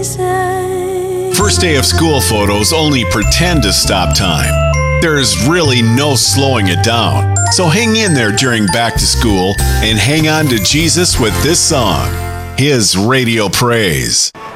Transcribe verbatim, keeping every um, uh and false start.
Jesus. First day of school photos only pretend to stop time. There's really no slowing it down. So hang in there during back to school and hang on to Jesus with this song, His Radio Praise.